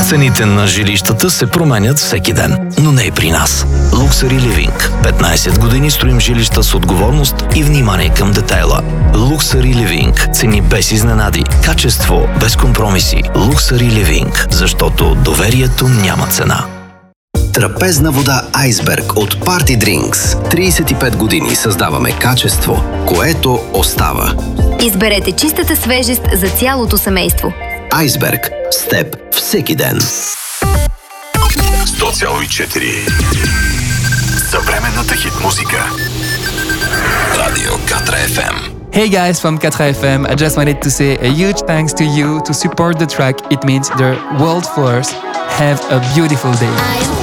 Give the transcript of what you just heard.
Цените на жилищата се променят всеки ден, но не и при нас. Luxury Living. 15 години строим жилища с отговорност и внимание към детайла. Luxury Living. Цени без изненади. Качество без компромиси. Luxury Living. Защото доверието няма цена. Трапезна вода Айсберг от Party Drinks. 35 години създаваме качество, което остава. Изберете чистата свежест за цялото семейство. Айсберг. С теб всеки ден. 100,4 Съвременната хит музика. Радио Катра FM. Hey guys from Katra FM, I just wanted to say a huge thanks to you to support the track. It means the world force. Have a beautiful day.